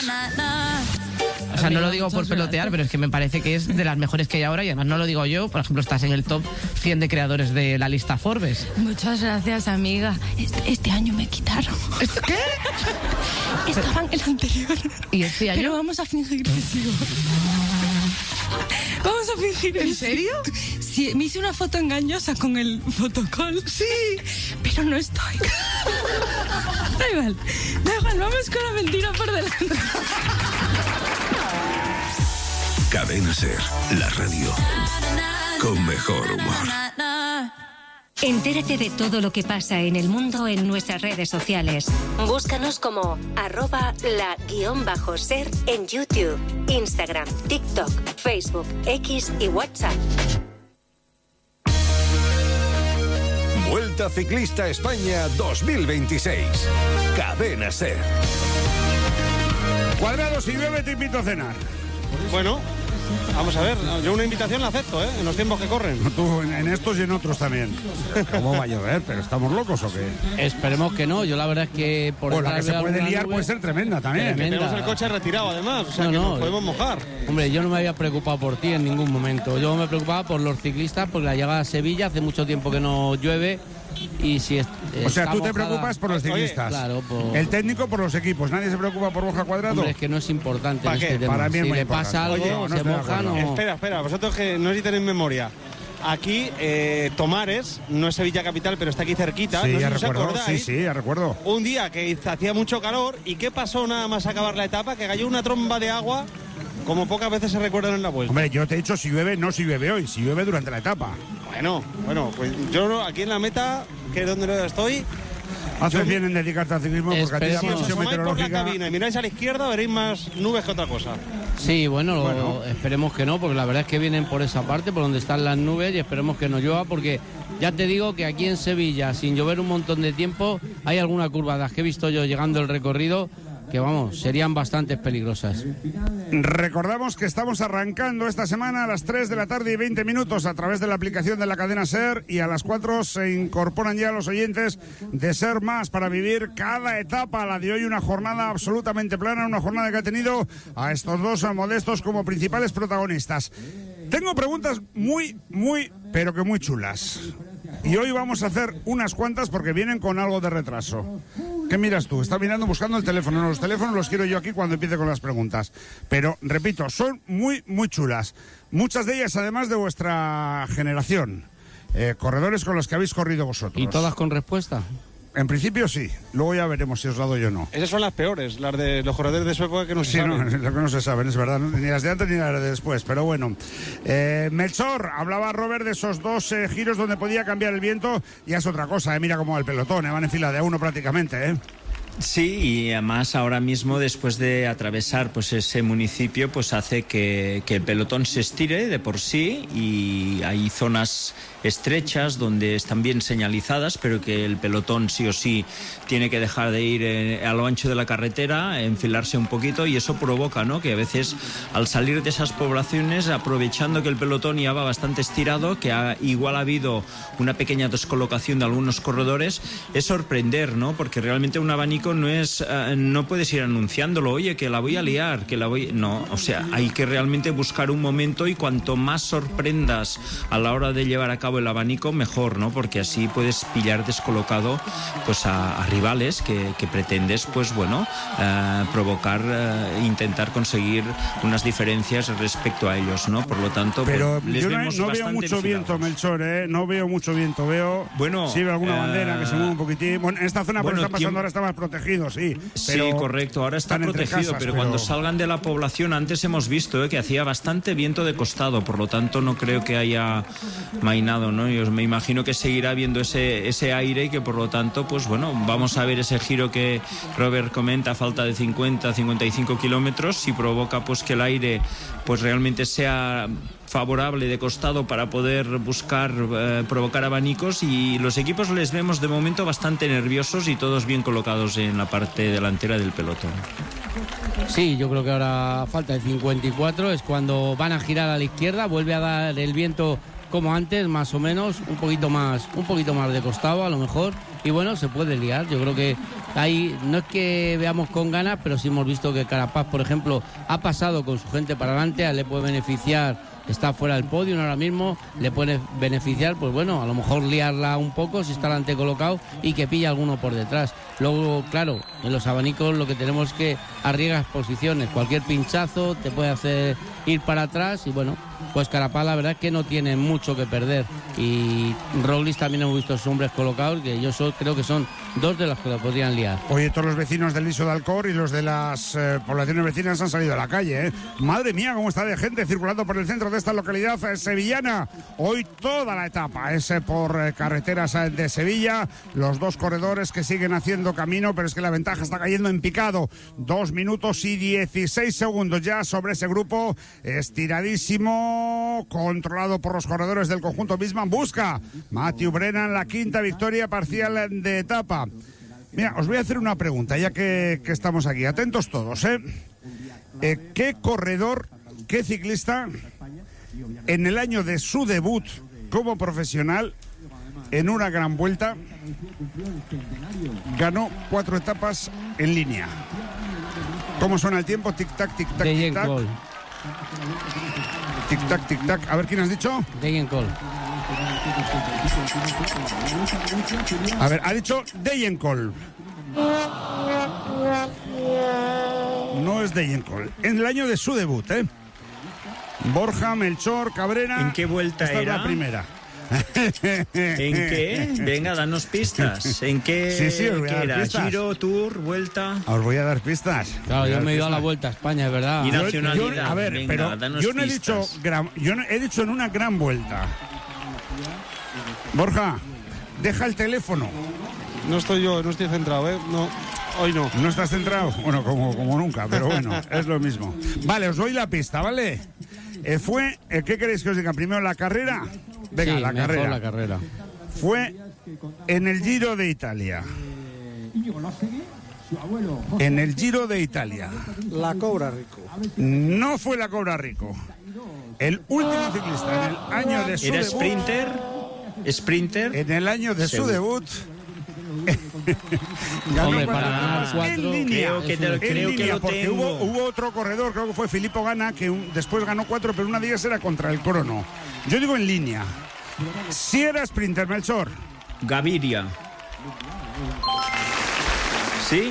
O sea, no lo digo por pelotear, pero es que me parece que es de las mejores que hay ahora y además no lo digo yo. Por ejemplo, estás en el top 100 de creadores de la lista Forbes. Muchas gracias, amiga. Este año me quitaron. ¿Qué? Estaba en el anterior. ¿Y este año? Pero vamos a fingir que sigo. Vamos a fingir. ¿En serio? Sí, me hice una foto engañosa con el fotocall. Sí. Pero no estoy. Da igual, vamos con la mentira por delante. Cadena Ser, la radio con mejor humor. Entérate de todo lo que pasa en el mundo en nuestras redes sociales. Búscanos como @la_ser en YouTube, Instagram, TikTok, Facebook, X y WhatsApp. Vuelta Ciclista España 2026. Cadena Ser. Cuadrado, si llueve te invito a cenar. Bueno, vamos a ver, yo una invitación la acepto, en los tiempos que corren. Tú en estos y en otros también. ¿Cómo va a llover? ¿Pero estamos locos o qué? Esperemos que no, yo la verdad es que por pues la que se puede liar puede ser tremenda también. Tenemos el coche retirado además, o sea que nos podemos mojar. Hombre, yo no me había preocupado por ti en ningún momento. Yo me preocupaba por los ciclistas, porque la llegada a Sevilla hace mucho tiempo que no llueve. Y si o sea, tú te preocupas por los ciclistas. Oye, claro, el técnico por los equipos. ¿Nadie se preocupa por Borja Cuadrado? Hombre, es que no es importante. ¿Para qué? Tema. Para mí es si muy le importante. pasa algo, Oye, no se moja, no. Espera, vosotros que no sé si tenéis memoria. Aquí, Tomares, no es Sevilla capital, pero está aquí cerquita. Sí, no sé ya si os recuerdo. acordáis. Sí, ya recuerdo. Un día que hacía mucho calor, ¿y qué pasó nada más acabar la etapa? Que cayó una tromba de agua, como pocas veces se recuerdan en la vuelta. Hombre, yo te he dicho si llueve, no si llueve hoy, si llueve durante la etapa. Bueno, pues yo aquí en la meta, que es donde estoy... Haces bien en dedicarte al ciclismo porque a ti la Si os presión asomáis por la meteorológica... cabina y miráis a la izquierda, veréis más nubes que otra cosa. Sí, bueno, esperemos que no, porque la verdad es que vienen por esa parte, por donde están las nubes, y esperemos que no llueva, porque ya te digo que aquí en Sevilla, sin llover un montón de tiempo, hay alguna curva de las que he visto yo llegando el recorrido que, vamos, serían bastante peligrosas. Recordamos que estamos arrancando esta semana a las 3 de la tarde y 20 minutos a través de la aplicación de la cadena SER, y a las 4 se incorporan ya los oyentes de SER Más para vivir cada etapa. La de hoy, una jornada absolutamente plana, una jornada que ha tenido a estos dos modestos como principales protagonistas. Tengo preguntas muy, pero que muy chulas. Y hoy vamos a hacer unas cuantas porque vienen con algo de retraso. ¿Qué miras tú? Está mirando, buscando el teléfono. No, los teléfonos los quiero yo aquí cuando empiece con las preguntas. Pero, repito, son muy chulas. Muchas de ellas, además, de vuestra generación. Corredores con los que habéis corrido vosotros. ¿Y todas con respuesta? En principio sí. Luego ya veremos si os la doy o no. Esas son las peores, las de los corredores de su época que no se saben. No, lo que no se saben, es verdad. Ni las de antes ni las de después, pero bueno. Melchor, hablaba Robert de esos dos giros donde podía cambiar el viento. Ya es otra cosa, mira cómo va el pelotón, van en fila de a uno prácticamente, Sí, y además ahora mismo, después de atravesar pues ese municipio, pues hace que el pelotón se estire de por sí, y hay zonas estrechas donde están bien señalizadas, pero que el pelotón sí o sí tiene que dejar de ir a lo ancho de la carretera, enfilarse un poquito, y eso provoca, ¿no?, que a veces al salir de esas poblaciones, aprovechando que el pelotón ya va bastante estirado, que igual ha habido una pequeña descolocación de algunos corredores, es sorprender, ¿no?, porque realmente un abanico no puedes ir anunciándolo, oye, que la voy a liar, no, o sea, hay que realmente buscar un momento, y cuanto más sorprendas a la hora de llevar a cabo el abanico, mejor, ¿no?, porque así puedes pillar descolocado pues a rivales que pretendes, pues bueno, provocar, intentar conseguir unas diferencias respecto a ellos, ¿no? Por lo tanto, pero pues, yo no veo mucho viento, Melchor, no veo mucho viento, veo sí veo alguna bandera que se mueve un poquitín. Bueno, en esta zona por está pasando ahora está más protegido, sí. Sí, correcto, ahora está protegido, casas, pero cuando salgan de la población, antes hemos visto que hacía bastante viento de costado, por lo tanto no creo que haya mainado, ¿no? Yo me imagino que seguirá viendo ese aire, y que por lo tanto, pues bueno, vamos a ver ese giro que Robert comenta, a falta de 50-55 kilómetros, si provoca pues que el aire pues realmente sea favorable de costado para poder buscar provocar abanicos, y los equipos les vemos de momento bastante nerviosos y todos bien colocados en la parte delantera del pelotón. Sí, yo creo que ahora a falta de 54 es cuando van a girar a la izquierda, vuelve a dar el viento como antes, más o menos, un poquito más de costado a lo mejor, y bueno, se puede liar. Yo creo que ahí no es que veamos con ganas, pero sí hemos visto que Carapaz, por ejemplo, ha pasado con su gente para adelante, le puede beneficiar. Está fuera del podio ahora mismo, le puede beneficiar, pues bueno, a lo mejor liarla un poco si está delante colocado y que pilla alguno por detrás. Luego, claro, en los abanicos lo que tenemos es que arriesgas posiciones, cualquier pinchazo te puede hacer ir para atrás y bueno, pues Carapaz la verdad es que no tiene mucho que perder. Y Roglic también hemos visto sus hombres colocados, que yo creo que son dos de los que lo podrían liar. Oye, todos los vecinos del Liso de Alcor y los de las poblaciones vecinas han salido a la calle, ¿eh? Madre mía, cómo está de gente circulando por el centro de esta localidad sevillana. Hoy toda la etapa es por carreteras de Sevilla. Los dos corredores que siguen haciendo camino, pero es que la ventaja está cayendo en picado. 2 minutos y 16 segundos ya sobre ese grupo estiradísimo, controlado por los corredores del conjunto Bisman. Busca Matthew Brennan la quinta victoria parcial de etapa. Mira, os voy a hacer una pregunta, ya que estamos aquí. Atentos todos, ¿eh? ¿Qué corredor, qué ciclista, en el año de su debut como profesional, en una gran vuelta, ganó 4 etapas en línea? ¿Cómo suena el tiempo? Tic-tac, tic-tac, tic-tac. Tic-tac, tic-tac. A ver, ¿quién has dicho? Degenkolb. A ver, ha dicho Degenkolb. No es Degenkolb. En el año de su debut, ¿eh? Borja, Melchor, Cabrera. ¿En qué vuelta esta era? Es la primera. ¿En qué? Venga, danos pistas. ¿En qué, Sí, os voy a dar era? pistas. ¿Giro, Tour, Vuelta? Os voy a dar pistas. Claro, yo me he ido a la Vuelta a España, es verdad. Y nacionalidad. A ver, Venga, pero danos yo no he pistas. dicho yo no he dicho en una gran vuelta. Borja, deja el teléfono. No estoy centrado, ¿eh? No, hoy no. ¿No estás centrado? Bueno, como nunca, pero bueno, es lo mismo. Vale, os doy la pista, ¿vale? ¿Qué queréis que os diga? Primero la carrera. Venga, sí, la mejor carrera. la carrera. Fue en el Giro de Italia. En el Giro de Italia. La Cobra Rico. No fue la Cobra Rico. El último ciclista en el año de su ¿Era debut. Sprinter? En el año de su Seguro. debut. Hombre, para ganar 4 en línea, creo que lo porque tengo. hubo otro corredor, creo que fue Filippo Ganna, que después ganó 4, pero una de ellas era contra el crono. Yo digo en línea. Si era sprinter, Melchor. Gaviria. ¿Sí?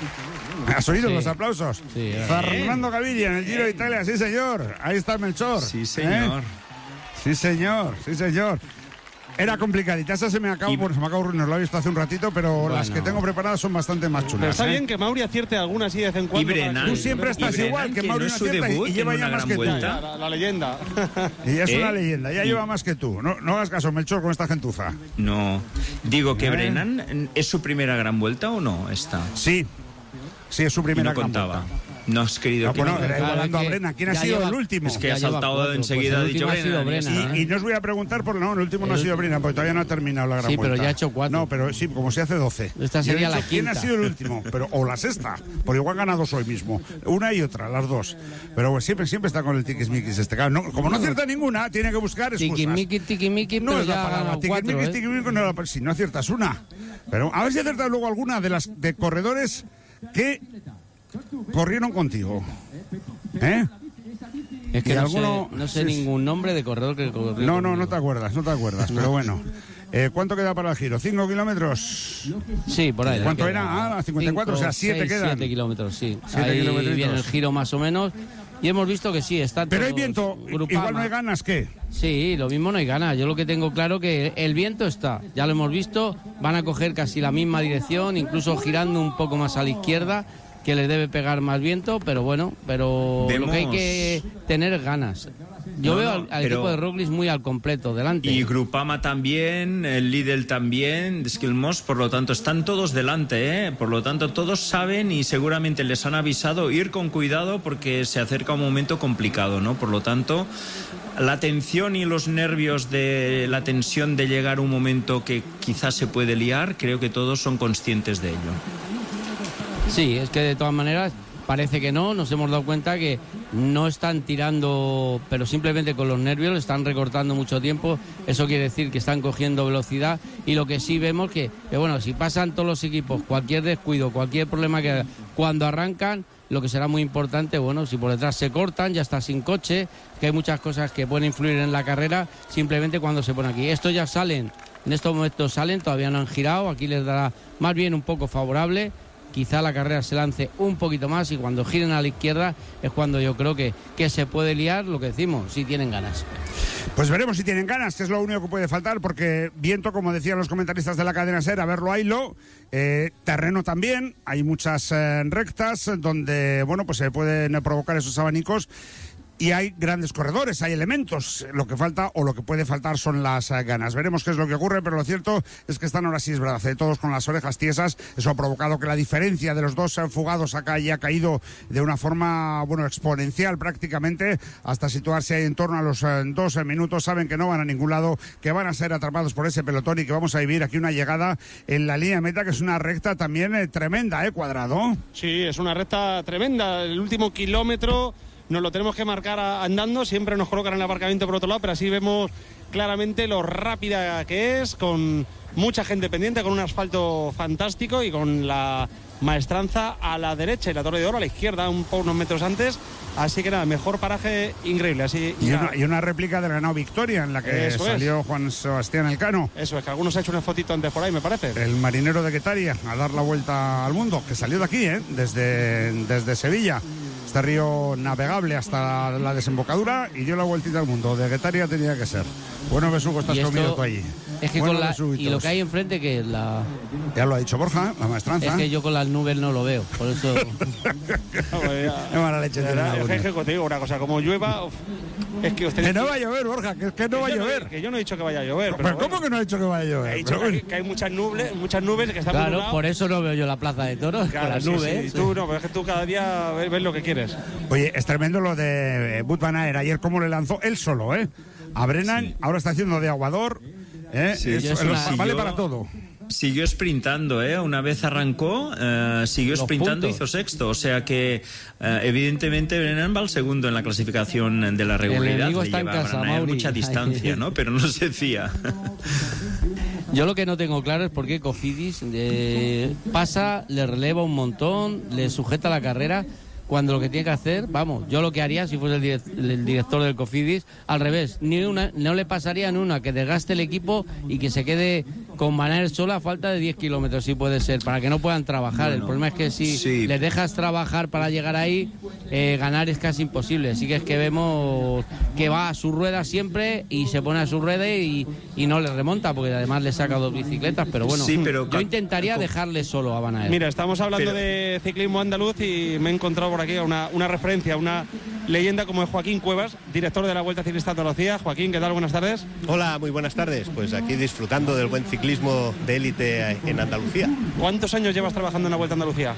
¿Has oído Sí. los aplausos? Sí, Fernando Gaviria en el Giro de Italia, sí señor. Ahí está Melchor. Sí, señor. Sí señor, sí señor. Era complicadita, esa se me acabó, nos lo he visto hace un ratito, pero las que tengo preparadas son bastante más chulas. Pero está bien que Mauri acierte alguna así de vez en cuando. Y Brennan. Tú siempre estás Brennan, igual, que que Mauri no no es su acierta debut y lleva en ya una más gran que tú. vuelta. La leyenda. Y es una ¿Eh? leyenda, ya lleva más que tú. No hagas caso, Melchor, con esta gentuza. No. Digo que Brennan, ¿es su primera gran vuelta o no? Esta. Sí, es su Y primera no gran contaba. vuelta. No has querido No, que bueno, no. era Claro, igualando es a que Brennan. ¿Quién ha ya sido lleva- el último? Es que Ya ha lleva saltado 4, enseguida, pues ha el dicho último ha sido Brennan. Brennan, Y no os voy a preguntar por no, el último no ha sido Brennan, porque todavía no ha terminado la gran Sí, vuelta. pero ya ha hecho 4. No, pero sí, como se hace 12. Esta Yo he sería dicho, la ¿quién ha quinta. sido el último? O la sexta, porque igual gana 2 hoy mismo. Una y otra, las dos. Pero bueno, siempre está con el tiquismiquis este. Claro, como no acierta ninguna, tiene que buscar excusas. Tiquimiqui, No pero es la ya ha palabra. ganado 4, Tiquismiquis, no, si no aciertas una. Pero a ver si aciertas luego alguna de las de corredores que corrieron contigo. ¿Eh? Es que ¿Y no alguno? sé Sí, ningún nombre de corredor que corrió No conmigo. te acuerdas, pero bueno. ¿Cuánto queda para el giro? ¿5 kilómetros? Sí, por ahí. ¿Cuánto era? 54, o sea, 7 quedan. 7 kilómetros, sí. 7 Ahí kilometritos. viene el giro más o menos. Y hemos visto que sí, está Pero hay todos viento, Grupama. igual no hay ganas, ¿qué? Sí, lo mismo no hay ganas. Yo lo que tengo claro que el viento está, ya lo hemos visto, van a coger casi la misma dirección, incluso girando un poco más a la izquierda, que les debe pegar más viento, pero bueno, lo que hay que tener ganas. Yo veo al pero- equipo de Roglic muy al completo, delante. Y Grupama también, el Lidl también, Skilmos, por lo tanto están todos delante, ¿eh? Por lo tanto todos saben y seguramente les han avisado ir con cuidado porque se acerca un momento complicado, ¿no? Por lo tanto, la tensión y los nervios de la tensión de llegar a un momento que quizás se puede liar, creo que todos son conscientes de ello. Sí, es que de todas maneras parece que no. Nos hemos dado cuenta que no están tirando, pero simplemente con los nervios, están recortando mucho tiempo. Eso quiere decir que están cogiendo velocidad, y lo que sí vemos que bueno, si pasan todos los equipos, cualquier descuido, cualquier problema que cuando arrancan, lo que será muy importante, bueno, si por detrás se cortan, ya está sin coche, que hay muchas cosas que pueden influir en la carrera, simplemente cuando se ponen aquí. Estos ya salen, en estos momentos salen, todavía no han girado, aquí les dará más bien un poco favorable, quizá la carrera se lance un poquito más, y cuando giren a la izquierda es cuando yo creo que se puede liar, lo que decimos, si tienen ganas. Pues veremos si tienen ganas, que es lo único que puede faltar, porque viento, como decían los comentaristas de la cadena SER, a verlo haylo, terreno también, hay muchas rectas donde, bueno, pues se pueden provocar esos abanicos. Y hay grandes corredores, hay elementos. Lo que falta o lo que puede faltar son las ganas. Veremos qué es lo que ocurre, pero lo cierto es que están ahora sí, es verdad, todos con las orejas tiesas. Eso ha provocado que la diferencia de los dos fugados acá haya caído de una forma, bueno, exponencial prácticamente, hasta situarse ahí en torno a los 2 minutos. Saben que no van a ningún lado, que van a ser atrapados por ese pelotón y que vamos a vivir aquí una llegada en la línea de meta, que es una recta también tremenda, Cuadrado. Sí, es una recta tremenda. El último kilómetro nos lo tenemos que marcar andando, siempre nos colocan en el aparcamiento por otro lado, pero así vemos claramente lo rápida que es, con mucha gente pendiente, con un asfalto fantástico y con la maestranza a la derecha y la Torre de Oro a la izquierda, unos metros antes. Así que nada, mejor paraje increíble. Así, y una réplica del ganado Victoria, en la que salió Juan Sebastián Elcano. Eso es, que algunos ha hecho una fotito antes por ahí, me parece. El marinero de Guetaria, a dar la vuelta al mundo, que salió de aquí, desde Sevilla. Este río navegable hasta la desembocadura, y dio la vueltita al mundo. De Guetaria tenía que ser. Bueno, Besugo, estás comido tú allí. Es que bueno, y lo que hay enfrente, que la... Ya lo ha dicho Borja, la maestranza. Es que yo con las nubes no lo veo, por eso... Qué mala leche tiene. Es que te digo una cosa, como llueva... Es que usted... Que no va a llover, Borja, que no va a llover. Que yo no he dicho que vaya a llover. Pero ¿cómo bueno, que no he dicho que vaya a llover? He dicho que hay muchas nubes que están... Claro, por eso no veo yo la plaza de toros, claro, con las nubes. Sí. Tú no, pero es que tú cada día ves lo que quieres. Oye, es tremendo lo de Wout van Aert. Ayer cómo le lanzó él solo, a Brennan, sí. Ahora está haciendo de aguador, vale para todo. Siguió sprintando, una vez arrancó, siguió sprintando, hizo sexto, o sea que evidentemente Brennan va al segundo en la clasificación de la regularidad. Le lleva a Van Aert mucha distancia, ¿no? Pero no se fía. Yo lo que no tengo claro es por qué Cofidis pasa, le releva un montón, le sujeta la carrera, cuando lo que tiene que hacer, vamos, yo lo que haría si fuese el director del Cofidis, al revés, no le pasaría ni una que desgaste el equipo y que se quede con Van Aert sola a falta de 10 kilómetros, si puede ser, para que no puedan trabajar. Bueno, el problema es que si les dejas trabajar para llegar ahí, ganar es casi imposible. Así que es que vemos que va a su rueda siempre y se pone a su rueda y no le remonta, porque además le saca 2 bicicletas, pero bueno, yo intentaría dejarle solo a Van Aert. Mira, estamos hablando de ciclismo andaluz y me he encontrado por aquí una referencia, una leyenda como es Joaquín Cuevas, director de la Vuelta Ciclista Andalucía. Joaquín, ¿qué tal? Buenas tardes. Hola, muy buenas tardes. Pues aquí disfrutando del buen ciclismo de élite en Andalucía. ¿Cuántos años llevas trabajando en la Vuelta a Andalucía?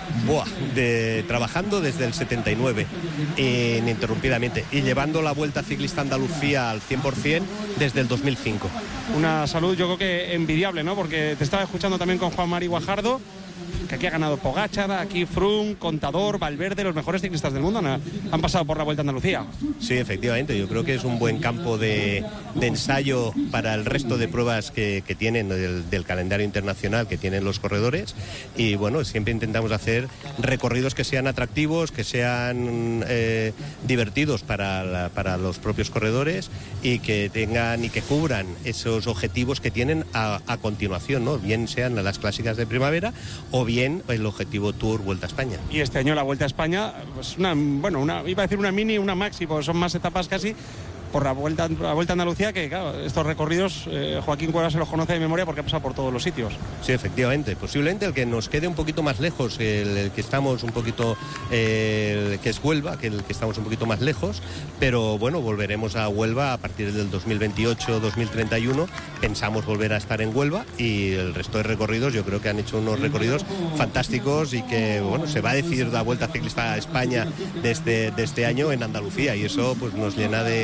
Trabajando desde el 79, ininterrumpidamente, y llevando la Vuelta Ciclista Andalucía al 100% desde el 2005. Una salud, yo creo que envidiable, ¿no? Porque te estaba escuchando también con Juan Mari Guajardo, que aquí ha ganado Pogačar, aquí Froome, Contador, Valverde, los mejores ciclistas del mundo han pasado por la Vuelta a Andalucía. Sí, efectivamente, yo creo que es un buen campo de ensayo para el resto de pruebas que tienen del calendario internacional que tienen los corredores, y bueno, siempre intentamos hacer recorridos que sean atractivos, que sean divertidos para los propios corredores y que tengan y que cubran esos objetivos que tienen a continuación, ¿no? Bien sean las clásicas de primavera o bien el objetivo Tour Vuelta a España. Y este año la Vuelta a España, pues iba a decir una mini, una maxi, porque son más etapas casi, por la Vuelta a Andalucía, que claro, estos recorridos Joaquín Cuevas se los conoce de memoria porque ha pasado por todos los sitios. Sí, efectivamente, posiblemente el que nos quede un poquito más lejos, el que estamos un poquito, que es Huelva, que el que estamos un poquito más lejos, pero bueno, volveremos a Huelva a partir del 2028-2031, pensamos volver a estar en Huelva, y el resto de recorridos yo creo que han hecho unos recorridos fantásticos y que bueno, se va a decidir la Vuelta Ciclista a España de este año en Andalucía, y eso pues nos llena de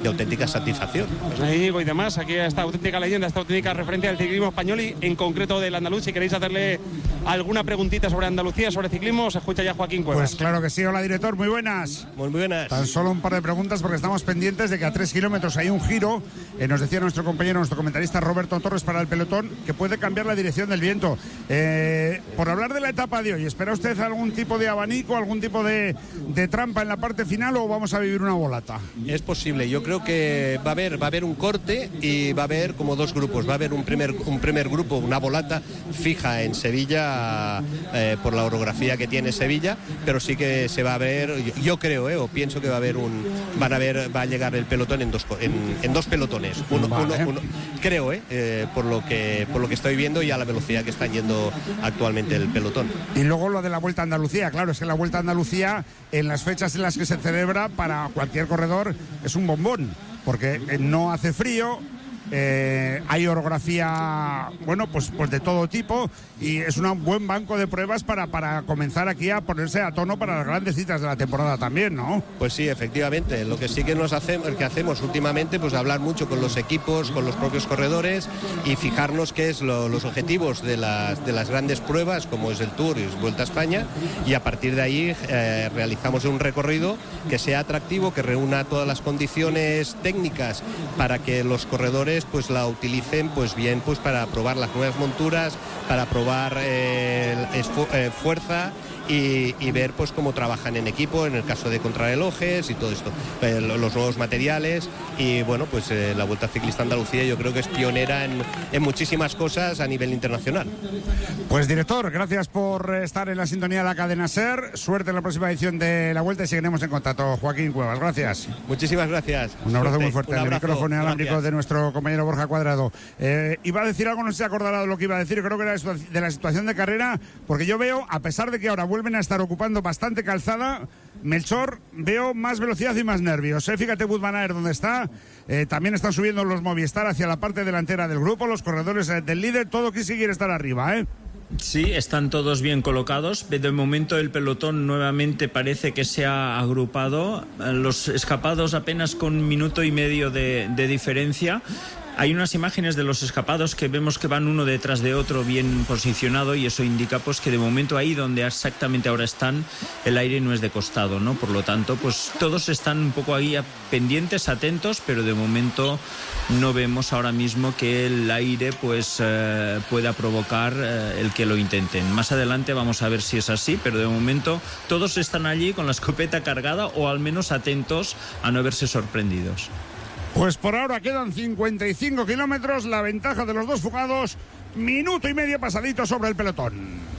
auténtica satisfacción. Pues Íñigo y demás, aquí esta auténtica leyenda, esta auténtica referencia del ciclismo español y en concreto del andaluz. Si queréis hacerle alguna preguntita sobre Andalucía, sobre ciclismo, os escucha ya Joaquín Cuevas. Pues claro que sí. Hola, director, muy buenas. Muy buenas. Tan solo un par de preguntas porque estamos pendientes de que a 3 kilómetros hay un giro, nos decía nuestro compañero, nuestro comentarista Roberto Torres para el pelotón, que puede cambiar la dirección del viento. Por hablar de la etapa de hoy, ¿espera usted algún tipo de abanico, algún tipo de trampa en la parte final o vamos a vivir una volata? Es posible, yo creo que va a haber un corte y va a haber como dos grupos. Va a haber un primer grupo, una volata fija en Sevilla por la orografía que tiene Sevilla, pero sí que se va a ver, yo creo, o pienso que va a llegar el pelotón en dos pelotones. Uno, creo, por lo que estoy viendo y a la velocidad que está yendo actualmente el pelotón. Y luego lo de la Vuelta a Andalucía, claro, es que la Vuelta a Andalucía en las fechas en las que se celebra para cualquier corredor es un bombón, porque no hace frío, hay orografía, bueno, pues de todo tipo y es un buen banco de pruebas para comenzar aquí a ponerse a tono para las grandes citas de la temporada también, ¿no? Pues sí, efectivamente, lo que sí que hacemos últimamente, pues hablar mucho con los equipos, con los propios corredores y fijarnos qué es los objetivos de las grandes pruebas, como es el Tour y Vuelta a España, y a partir de ahí realizamos un recorrido que sea atractivo, que reúna todas las condiciones técnicas para que los corredores pues la utilicen pues bien pues para probar las nuevas monturas, para probar fuerza y ver pues cómo trabajan en equipo en el caso de contrarrelojes y todo esto, los nuevos materiales y bueno pues la Vuelta Ciclista Andalucía yo creo que es pionera en muchísimas cosas a nivel internacional. Pues director, gracias por estar en la sintonía de la cadena SER, suerte en la próxima edición de la Vuelta y seguiremos en contacto. Joaquín Cuevas, gracias. Muchísimas gracias. Un abrazo muy fuerte al micrófono inalámbrico de nuestro compañero Borja Cuadrado. Iba a decir algo, no sé si acordará de lo que iba a decir, creo que era de la situación de carrera, porque yo veo, a pesar de que ahora vuelven a estar ocupando bastante calzada, Melchor, veo más velocidad y más nervios. Fíjate Wout van Aert donde está, también están subiendo los Movistar hacia la parte delantera del grupo, los corredores del líder, todo que quiere estar arriba, Sí, están todos bien colocados. De momento el pelotón nuevamente parece que se ha agrupado. Los escapados apenas con 1 minuto y medio de diferencia. Hay unas imágenes de los escapados que vemos que van uno detrás de otro bien posicionado y eso indica pues que de momento ahí donde exactamente ahora están el aire no es de costado, ¿no? Por lo tanto pues todos están un poco ahí pendientes, atentos, pero de momento no vemos ahora mismo que el aire pues pueda provocar el que lo intenten. Más adelante vamos a ver si es así, pero de momento todos están allí con la escopeta cargada o al menos atentos a no verse sorprendidos. Pues por ahora quedan 55 kilómetros, la ventaja de los dos fugados, 1 minuto y medio pasadito sobre el pelotón.